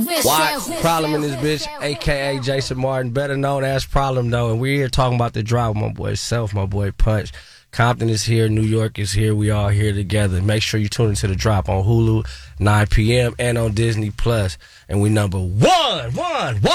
Why Problem in this bitch, aka Jason Martin, better known as Problem though, and we're here talking about the drop with my boy Self, my boy Punch. Compton is here, New York is here, we all here together. Make sure you tune into the drop on Hulu 9 p.m. and on Disney Plus. And we number one.